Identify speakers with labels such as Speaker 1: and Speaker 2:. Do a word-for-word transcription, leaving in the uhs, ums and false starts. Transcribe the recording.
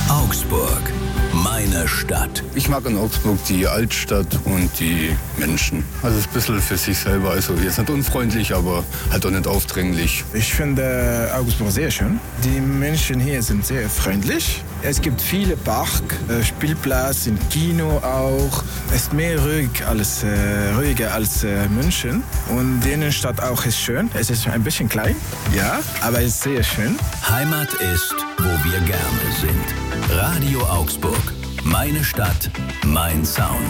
Speaker 1: Augsburg, meine Stadt.
Speaker 2: Ich mag in Augsburg die Altstadt und die Menschen. Also es ist ein bisschen für sich selber. Also jetzt nicht unfreundlich, aber halt auch nicht aufdringlich.
Speaker 3: Ich finde Augsburg sehr schön. Die Menschen hier sind sehr freundlich. Es gibt viele Park, Spielplatz, ein Kino auch. Es ist mehr ruhig als, äh, ruhiger als äh, München. Und die Innenstadt auch ist schön. Es ist ein bisschen klein, ja, aber es ist sehr schön.
Speaker 1: Heimat ist, wo wir gerne sind. Radio Augsburg. Meine Stadt, mein Sound.